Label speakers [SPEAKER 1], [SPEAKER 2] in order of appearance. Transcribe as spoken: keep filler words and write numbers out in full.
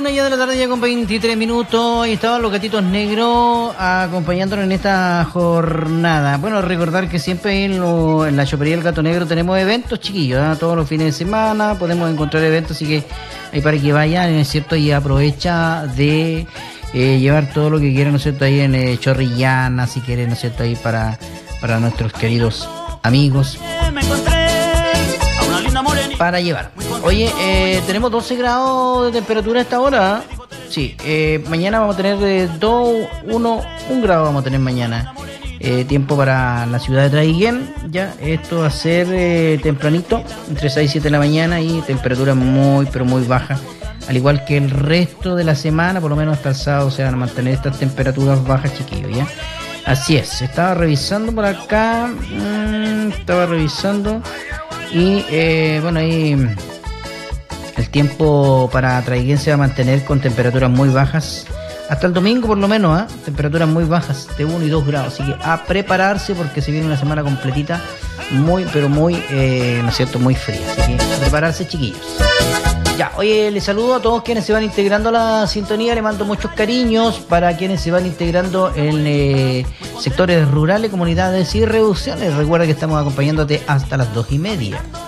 [SPEAKER 1] una ya de la tarde, ya con veintitrés minutos. Ahí estaban los gatitos negros acompañándonos en esta jornada. Bueno, recordar que siempre en, lo, en la chopería del Gato Negro tenemos eventos, chiquillos, ¿eh? Todos los fines de semana podemos encontrar eventos, así que ahí para que vayan, ¿no es cierto? Y aprovecha de eh, llevar todo lo que quieran, ¿no es cierto? Ahí en eh, Chorrillana, si quieren, ¿no es cierto? Ahí para, para nuestros queridos amigos. Me encontré a una linda morena para llevar. Oye, eh, tenemos doce grados de temperatura a esta hora. Sí, eh, mañana vamos a tener de dos, uno, un grado vamos a tener mañana. Eh, tiempo para la ciudad de Traiguén. Ya, esto va a ser eh, tempranito, entre seis y siete de la mañana, y temperatura muy, pero muy baja. Al igual que el resto de la semana, por lo menos hasta el sábado se van a mantener estas temperaturas bajas, chiquillos, ¿ya? Así es, estaba revisando por acá, mmm, estaba revisando y eh, bueno, ahí el tiempo para Traiguén se va a mantener con temperaturas muy bajas hasta el domingo por lo menos, ¿eh? Temperaturas muy bajas de uno y dos grados, así que a prepararse porque se viene una semana completita muy, pero muy, eh, ¿no es cierto?, muy fría, así que a prepararse, chiquillos. Ya, oye, les saludo a todos quienes se van integrando a la sintonía, le mando muchos cariños para quienes se van integrando en eh, sectores rurales, comunidades y reducciones. Recuerda que estamos acompañándote hasta las dos y media.